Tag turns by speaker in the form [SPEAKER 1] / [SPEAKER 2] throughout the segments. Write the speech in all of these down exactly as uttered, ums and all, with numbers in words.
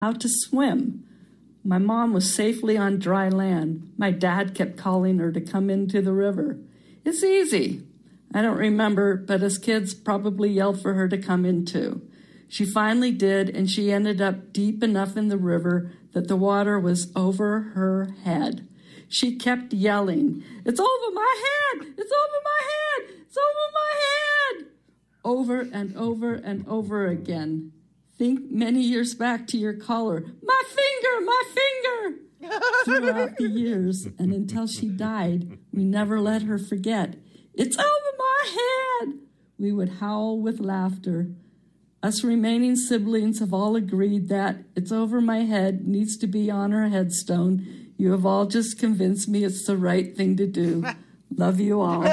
[SPEAKER 1] how to swim. My mom was safely on dry land. My dad kept calling her to come into the river. It's easy. I don't remember, but as kids probably yelled for her to come in too. She finally did, and she ended up deep enough in the river that the water was over her head. She kept yelling, "It's over my head! It's over my head! It's over my head!" Over and over and over again. Think many years back to your caller, "My finger, my finger!" Throughout the years, and until she died, we never let her forget. "It's over my head!" We would howl with laughter. Us remaining siblings have all agreed that "It's over my head" needs to be on her headstone. You have all just convinced me it's the right thing to do. Love you all.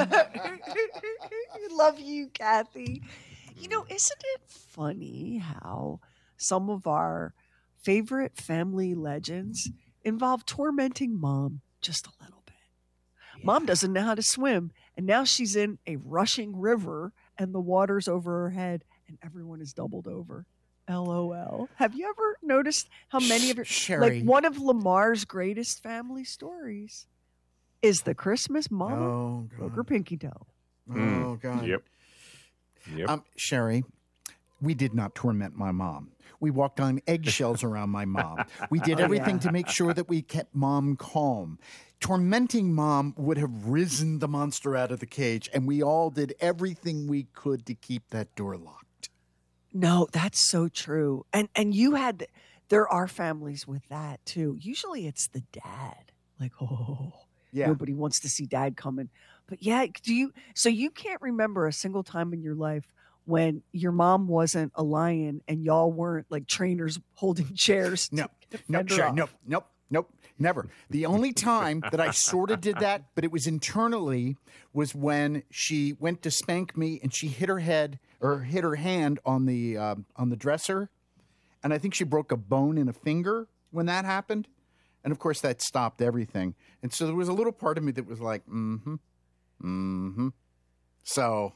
[SPEAKER 2] Love you, Kathy. You know, isn't it funny how some of our favorite family legends involve tormenting mom just a little bit? Yeah. Mom doesn't know how to swim, and now she's in a rushing river, and the water's over her head, and everyone is doubled over. L O L. Have you ever noticed how many of your,
[SPEAKER 3] Sherry.
[SPEAKER 2] like one of Lamar's greatest family stories is the Christmas mama
[SPEAKER 3] Oh,
[SPEAKER 2] broke her pinky toe.
[SPEAKER 3] Oh, God.
[SPEAKER 4] Yep. Yep.
[SPEAKER 3] Um, Sherry, we did not torment my mom. We walked on eggshells around my mom. We did
[SPEAKER 2] Oh,
[SPEAKER 3] everything
[SPEAKER 2] yeah.
[SPEAKER 3] to make sure that we kept mom calm. Tormenting mom would have risen the monster out of the cage, and we all did everything we could to keep that door locked.
[SPEAKER 2] No, that's so true. And and you had, there are families with that too. Usually it's the dad. Like, oh,
[SPEAKER 3] Yeah.
[SPEAKER 2] nobody wants to see dad coming. But yeah, do you, so you can't remember a single time in your life when your mom wasn't a lion and y'all weren't like trainers holding chairs?
[SPEAKER 3] No,
[SPEAKER 2] to
[SPEAKER 3] no,
[SPEAKER 2] fend her
[SPEAKER 3] Sherry,
[SPEAKER 2] off?
[SPEAKER 3] nope, nope, nope, never. The only time that I sort of did that, but it was internally, was when she went to spank me and she hit her head or hit her hand on the uh, on the dresser, and I think she broke a bone in a finger when that happened, and of course that stopped everything. And so there was a little part of me that was like, mm-hmm, mm-hmm. So.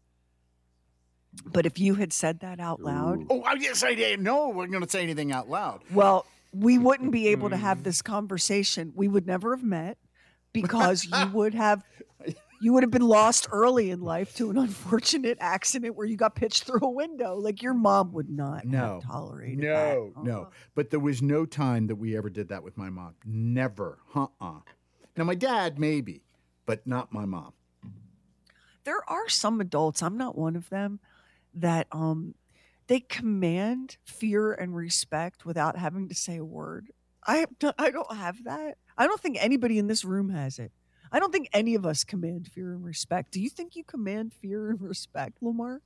[SPEAKER 2] But if you had said that out loud,
[SPEAKER 3] Oh, yes, I did. No, we're going to say anything out loud.
[SPEAKER 2] well, we wouldn't be able to have this conversation. We would never have met because you would have you would have been lost early in life to an unfortunate accident where you got pitched through a window. Like your mom would not
[SPEAKER 3] No,
[SPEAKER 2] have tolerated
[SPEAKER 3] no,
[SPEAKER 2] that.
[SPEAKER 3] no.
[SPEAKER 2] Uh-uh.
[SPEAKER 3] But there was no time that we ever did that with my mom. Never. Uh-uh. Now, my dad, maybe, but not my mom.
[SPEAKER 2] There are some adults, I'm not one of them, that um they command fear and respect without having to say a word. I I don't have that. I don't think anybody in this room has it. I don't think any of us command fear and respect. Do you think you command fear and respect, Lamar?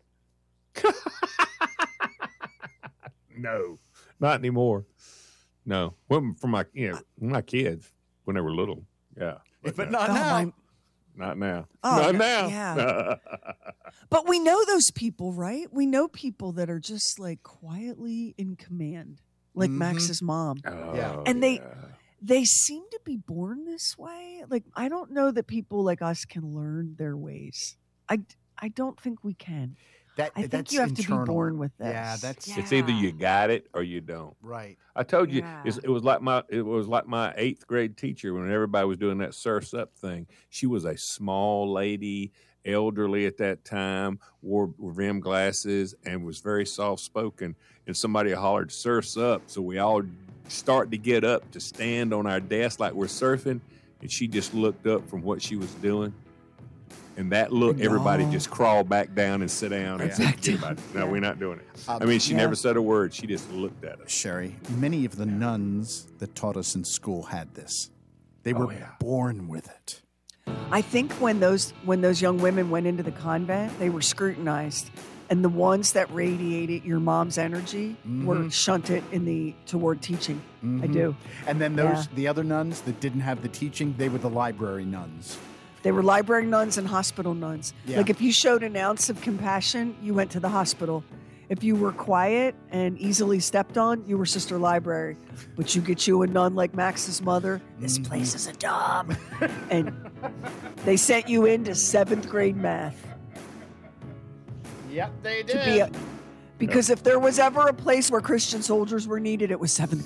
[SPEAKER 4] No, not anymore. No, well, for my you know my kids when they were little, yeah,
[SPEAKER 3] But
[SPEAKER 4] no,
[SPEAKER 3] not
[SPEAKER 2] Oh,
[SPEAKER 3] now.
[SPEAKER 2] my-
[SPEAKER 4] not now,
[SPEAKER 2] Oh,
[SPEAKER 4] not
[SPEAKER 2] no,
[SPEAKER 4] now.
[SPEAKER 2] yeah. But we know those people, right? We know people that are just like quietly in command, like
[SPEAKER 3] Mhm.
[SPEAKER 2] Max's mom.
[SPEAKER 4] Oh,
[SPEAKER 3] Yeah.
[SPEAKER 2] And they-
[SPEAKER 4] yeah.
[SPEAKER 2] They seem to be born this way. Like, I don't know that people like us can learn their ways. I, I don't think we can.
[SPEAKER 3] That,
[SPEAKER 2] I think
[SPEAKER 3] that's
[SPEAKER 2] you have to
[SPEAKER 3] internal.
[SPEAKER 2] be born with this.
[SPEAKER 3] Yeah, that's
[SPEAKER 2] Yeah.
[SPEAKER 4] It's either you got it or you don't.
[SPEAKER 3] right.
[SPEAKER 4] I told you
[SPEAKER 2] Yeah.
[SPEAKER 4] it's, it was like my it was like my eighth grade teacher when everybody was doing that surfs up thing. She was a small lady, elderly at that time, wore rim glasses, and was very soft spoken. And somebody hollered "surfs up," so we all started to get up to stand on our desk like we're surfing. And she just looked up from what she was doing. And that look, everybody
[SPEAKER 2] No.
[SPEAKER 4] just crawled back down and sit down and
[SPEAKER 2] Back
[SPEAKER 4] forget
[SPEAKER 2] down.
[SPEAKER 4] about it. No,
[SPEAKER 2] Yeah.
[SPEAKER 4] we're not doing it.
[SPEAKER 3] Uh,
[SPEAKER 4] I mean, she
[SPEAKER 2] yeah.
[SPEAKER 4] never said a word. She just looked at us.
[SPEAKER 3] Sherry, many of the nuns that taught us in school had this. They were
[SPEAKER 4] Oh, yeah.
[SPEAKER 3] born with it.
[SPEAKER 2] I think when those when those young women went into the convent, they were scrutinized, and the ones that radiated your mom's energy were
[SPEAKER 3] Mhm.
[SPEAKER 2] shunted in the toward teaching. I
[SPEAKER 3] Mhm.
[SPEAKER 2] do.
[SPEAKER 3] And then those,
[SPEAKER 2] Yeah.
[SPEAKER 3] the other nuns that didn't have the teaching, they were the library nuns.
[SPEAKER 2] They were library nuns and hospital nuns.
[SPEAKER 3] Yeah.
[SPEAKER 2] Like if you showed an ounce of compassion, you went to the hospital. If you were quiet and easily stepped on, you were Sister Library. But you get you a nun like Max's mother, this
[SPEAKER 3] Mhm.
[SPEAKER 2] place is a dump. And they sent you into seventh grade math
[SPEAKER 3] Yep, they
[SPEAKER 2] to be a Because if there was ever a place where Christian soldiers were needed, it was seventh